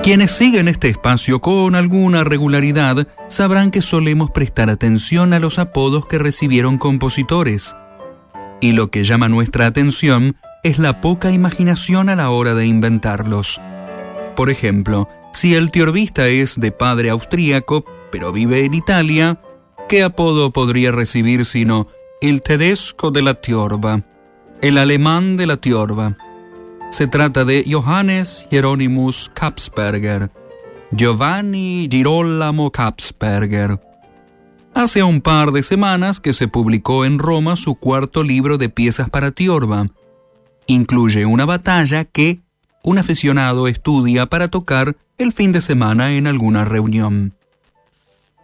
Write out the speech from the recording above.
Quienes siguen este espacio con alguna regularidad sabrán que solemos prestar atención a los apodos que recibieron compositores. Y lo que llama nuestra atención es la poca imaginación a la hora de inventarlos. Por ejemplo, si el tiorbista es de padre austríaco, pero vive en Italia, ¿qué apodo podría recibir sino el tedesco de la tiorba, el alemán de la tiorba? Se trata de Johannes Hieronymus Kapsberger, Giovanni Girolamo Kapsberger. Hace un par de semanas que se publicó en Roma su cuarto libro de piezas para tiorba. Incluye una batalla que un aficionado estudia para tocar el fin de semana en alguna reunión.